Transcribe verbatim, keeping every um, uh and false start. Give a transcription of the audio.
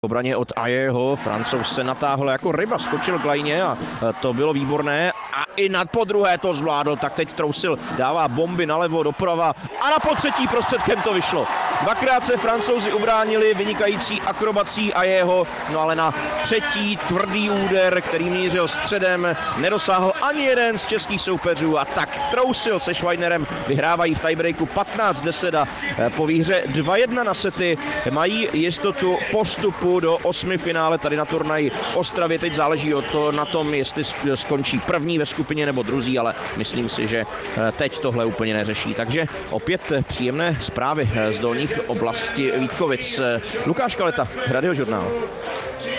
obraně od Ajeho, Francouz se natáhl jako ryba, skočil k lajně a to bylo výborné a i nad podruhé to zvládl, tak teď Trousil dává bomby nalevo, doprava a na potřetí prostředkem to vyšlo. Dvakrát se Francouzi ubránili vynikající akrobací Ajeho, no ale na třetí tvrdý úder, který mířil středem, nedosáhl ani jeden z českých soupeřů a tak Trousil se Schweinerem vyhrávají v tiebreaku patnáct deset a po výhře dva jedna na sety mají jistotu postupu do osmi finále tady na turnaji v Ostravě. Teď záleží o to, na tom, jestli skončí první ve skupině nebo druzí, ale myslím si, že teď tohle úplně neřeší. Takže opět příjemné zprávy z dolních oblasti Vítkovic. Lukáš Kaleta, Radiožurnál.